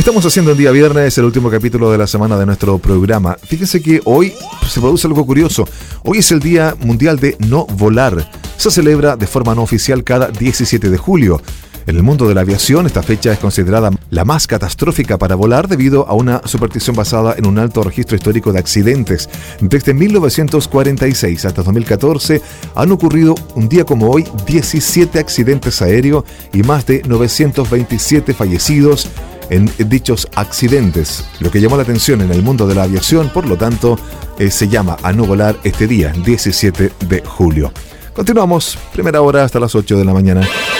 Estamos haciendo un día viernes el último capítulo de la semana de nuestro programa. Fíjense que hoy se produce algo curioso. Hoy es el Día Mundial de No Volar. Se celebra de forma no oficial cada 17 de julio. En el mundo de la aviación, esta fecha es considerada la más catastrófica para volar debido a una superstición basada en un alto registro histórico de accidentes. Desde 1946 hasta 2014 han ocurrido un día como hoy 17 accidentes aéreos y más de 927 fallecidos en dichos accidentes. Lo que llamó la atención en el mundo de la aviación, por lo tanto, se llama a no volar este día, 17 de julio. Continuamos, primera hora hasta las 8 de la mañana.